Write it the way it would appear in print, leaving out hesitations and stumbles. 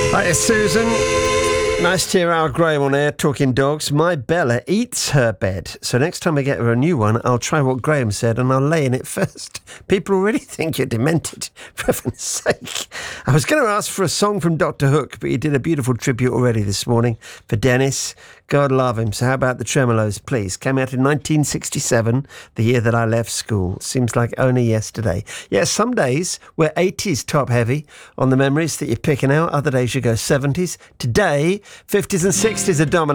Hi, it's Susan. Nice to hear Al Graham on air talking dogs. My Bella eats her bed. So next time I get her a new one, I'll try what Graham said and I'll lay in it first. People already think you're demented, for heaven's sake. I was going to ask for a song from Dr. Hook, but you did a beautiful tribute already this morning for Dennis. God love him. So how about the Tremolos, please? Came out in 1967, the year that I left school. Seems like only yesterday. Yeah, some days we're 80s top heavy on the memories that you're picking out. Other days you go 70s. Today, 50s and 60s are dominant.